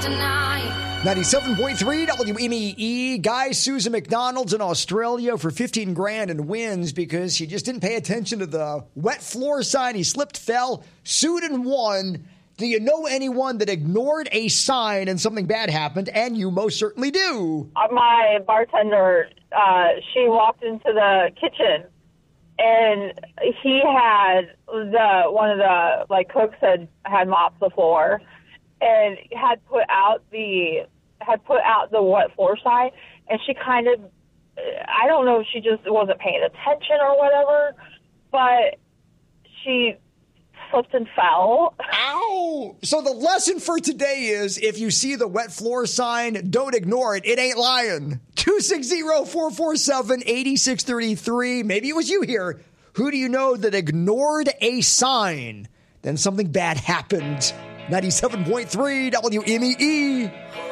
tonight. 97.3 WMEE. Guy Susan McDonald's in Australia for 15 grand and wins because he just didn't pay attention to the wet floor sign. He slipped, fell, sued and won. Do you know anyone that ignored a sign and something bad happened? And you most certainly do. My bartender, she walked into the kitchen and he had one of the cooks had mopped the floor and had put out the wet floor sign, and she kind of, I don't know if she just wasn't paying attention or whatever, but she slipped and fell. Ow! So the lesson for today is if you see the wet floor sign, don't ignore it. It ain't lying. 260-447-8633. Maybe it was you here. Who do you know that ignored a sign? Then something bad happened. 97.3 WMEE.